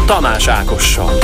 Tamás Ákossal.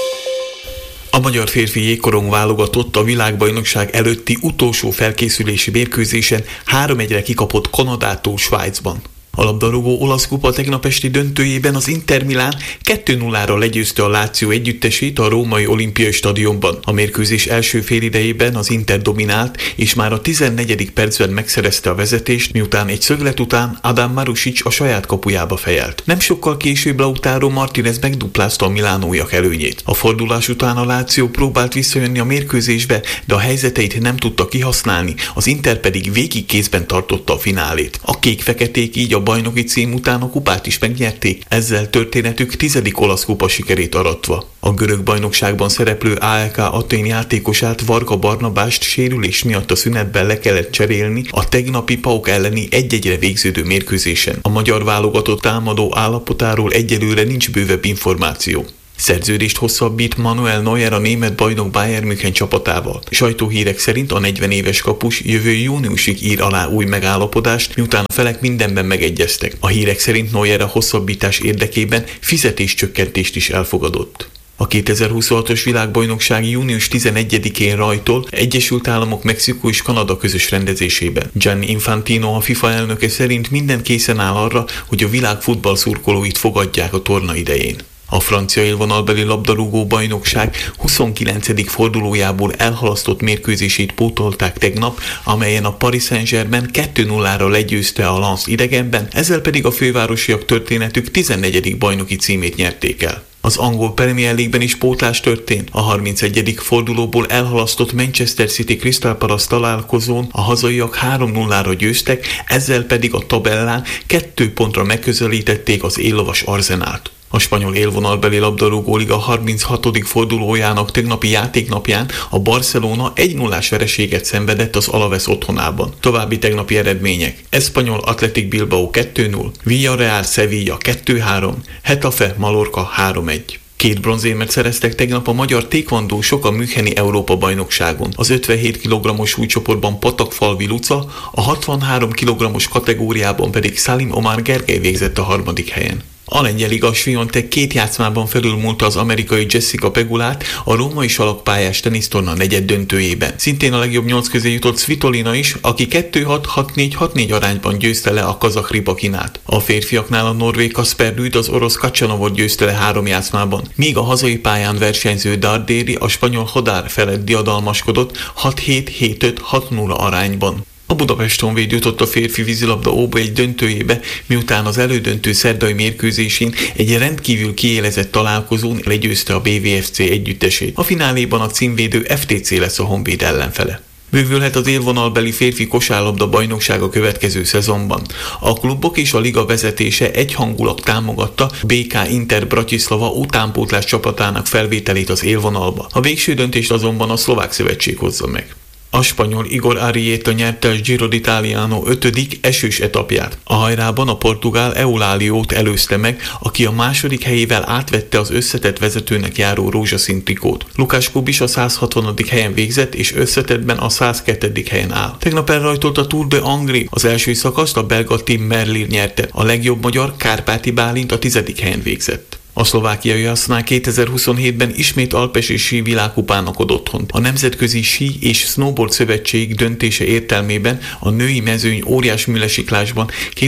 A magyar férfi jégkorong válogatott a világbajnokság előtti utolsó felkészülési mérkőzésen 3-1-re kikapott Kanadától Svájcban. A labdarúgó olasz kupa tegnap esti döntőjében az Inter Milán 2-0-ra legyőzte a Lazio együttesét a római olimpiai stadionban. A mérkőzés első félidejében az Inter dominált, és már a 14. percben megszerezte a vezetést, miután egy szöglet után Adam Marusic a saját kapujába fejelt. Nem sokkal később Lautaro Martinez megduplázta a milánóiak előnyét. A fordulás után a Lazio próbált visszajönni a mérkőzésbe, de a helyzeteit nem tudta kihasználni, az Inter pedig végig kézben tartotta a finálét. A kék-feketék így a bajnoki cím után a kupát is megnyerték, ezzel történetük 10. olasz kupa sikerét aratva. A görög bajnokságban szereplő AEK Atén játékosát, Varga Barnabást sérülés miatt a szünetben le kellett cserélni a tegnapi PAOK elleni 1-1-re végződő mérkőzésen. A magyar válogatott támadó állapotáról egyelőre nincs bővebb információ. Szerződést hosszabbít Manuel Neuer a német bajnok Bayern München csapatával. Sajtóhírek szerint a 40 éves kapus jövő júniusig ír alá új megállapodást, miután a felek mindenben megegyeztek. A hírek szerint Neuer a hosszabbítás érdekében fizetéscsökkentést is elfogadott. A 2026-os világbajnokság június 11-én rajtol Egyesült Államok, Mexikó és Kanada közös rendezésében. Gianni Infantino, a FIFA elnöke szerint minden készen áll arra, hogy a világ futballszurkolóit fogadják a torna idején. A francia élvonalbeli labdarúgó bajnokság 29. fordulójából elhalasztott mérkőzését pótolták tegnap, amelyen a Paris Saint-Germain 2-0-ra legyőzte a Lens idegenben, ezzel pedig a fővárosiak történetük 14. bajnoki címét nyerték el. Az angol Premier League-ben is pótlás történt. A 31. fordulóból elhalasztott Manchester City Crystal Palace találkozón a hazaiak 3-0-ra győztek, ezzel pedig a tabellán 2 pontra megközelítették az éllovas Arsenált. A spanyol élvonalbeli labdarúgó liga 36. fordulójának tegnapi játéknapján a Barcelona 1-0-ás vereséget szenvedett az Alaves otthonában. További tegnapi eredmények: Espanyol Athletic Bilbao 2-0, Villarreal Sevilla 2-3, Getafe Mallorca 3-1. 2 bronzérmet szereztek tegnap a magyar tékvandósok a müncheni Európa-bajnokságon. Az 57 kg-os súlycsoportban Patakfalvi Luca, a 63 kg-os kategóriában pedig Salim Omar Gergely végzett a 3. helyen. A lengyel Iga Swiatek 2 játszmában felülmúlta az amerikai Jessica Pegulát a római salakpályás tenisztorna negyeddöntőjében. Szintén a legjobb 8 közé jutott Svitolina is, aki 2-6, 6-4, 6-4 arányban győzte le a kazakh Rybakinát. A férfiaknál a norvég Kasper Ruud az orosz Kacanovot győzte le 3 játszmában, míg a hazai pályán versenyző Darderi a spanyol Hodár felett diadalmaskodott 6-7, 7-5, 6-0 arányban. A Budapest Honvéd jutott a férfi vízilabda OB1 döntőjébe, miután az elődöntő szerdai mérkőzésén egy rendkívül kiélezett találkozón legyőzte a BVFC együttesét. A fináléban a címvédő FTC lesz a Honvéd ellenfele. Bővülhet az élvonalbeli férfi kosárlabda bajnokság a következő szezonban. A klubok és a liga vezetése egyhangulag támogatta BK Inter Bratislava utánpótlás csapatának felvételét az élvonalba. A végső döntést azonban a szlovák szövetség hozza meg. A spanyol Igor Arrieta nyerte a Giro d'Italiano 5. esős etapját. A hajrában a portugál Euláliót előzte meg, aki a 2. helyével átvette az összetett vezetőnek járó rózsaszín trikót. Lukács Kubis a 160. helyen végzett, és összetettben a 102. helyen áll. Tegnap elrajtolt a Tour de Hongrie. Az első szakaszt a belga Tim Merlier nyerte. A legjobb magyar Kárpáti Bálint a 10. helyen végzett. A szlovákiai Jasná 2027-ben ismét alpesi sí világkupának ad otthont. A Nemzetközi Sí és Snowboard Szövetség döntése értelmében a női mezőny óriás műlesiklásban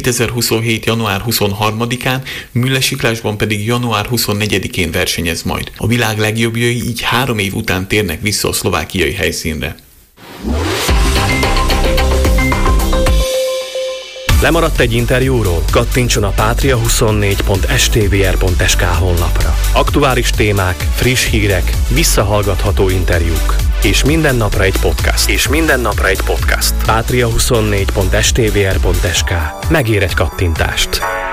2027. január 23-án, műlesiklásban pedig január 24-én versenyez majd. A világ legjobbjai így 3 év után térnek vissza a szlovákiai helyszínre. Lemaradt egy interjúról? Kattintson a patria24.stvr.sk honlapra. Aktuális témák, friss hírek, visszahallgatható interjúk. És minden napra egy podcast. Patria24.stvr.sk. Megér egy kattintást.